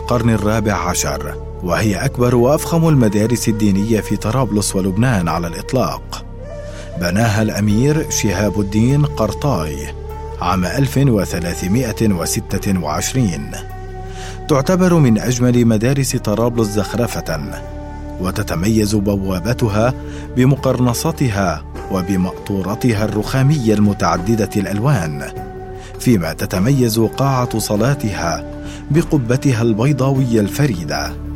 القرن الرابع عشر، وهي أكبر وأفخم المدارس الدينية في طرابلس ولبنان على الإطلاق. بناها الأمير شهاب الدين قرطاي عام 1326. تعتبر من أجمل مدارس طرابلس زخرفة، وتتميز بوابتها بمقرنصتها وبمقطورتها الرخامية المتعددة الألوان، فيما تتميز قاعة صلاتها بقبتها البيضاوية الفريدة.